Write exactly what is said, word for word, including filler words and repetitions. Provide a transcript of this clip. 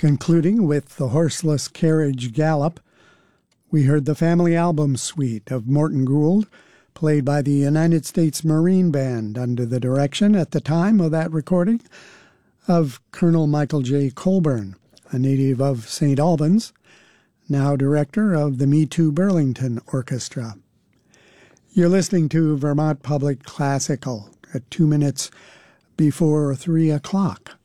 Concluding with the Horseless Carriage Gallop, we heard the Family Album Suite of Morton Gould, played by the United States Marine Band under the direction, at the time of that recording, of Colonel Michael J. Colburn, a native of Saint Albans, now director of the Me Too Burlington Orchestra. You're listening to Vermont Public Classical at two minutes before three o'clock.